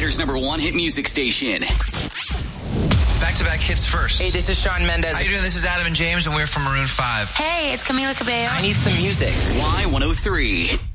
Weather's #1 hit music station. Back-to-back hits first. Hey, this is Shawn Mendes. How you doing? This is Adam and James, and we're from Maroon 5. Hey, it's Camila Cabello. I need some music. Y103.